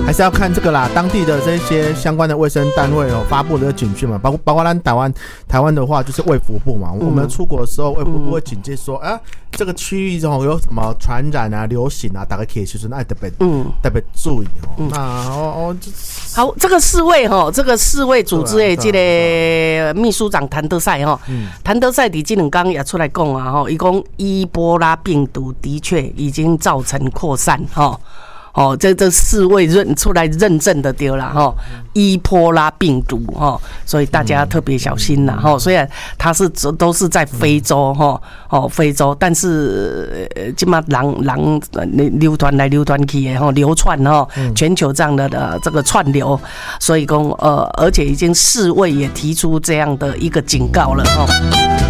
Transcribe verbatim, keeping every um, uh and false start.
还是要看这个啦，当地的这些相关的卫生单位哦发布的警讯嘛，包括包括咱台湾台湾的话就是卫福部嘛，嗯、我们出国的时候卫福部会警戒说，哎、嗯啊，这个区域中有什么传染啊、流行啊，大家可以就是爱特别嗯特别注意哦。嗯、那哦哦， 好，这个世卫哈，这个世卫组织的这个秘书长谭德赛哈，谭德赛伫这两天也出来讲啊哈，伊讲伊波拉病毒的确已经造成扩散哈。哦，这这世卫认出来认证的对啦哈，伊波拉病毒哈，所以大家特别小心啦哈。虽然它是都是在非洲哈，哦非洲，但是呃，今嘛人人流传来流传去的哈，流窜哈，全球这样的的这个串流，所以讲呃，而且已经世卫也提出这样的一个警告了哈。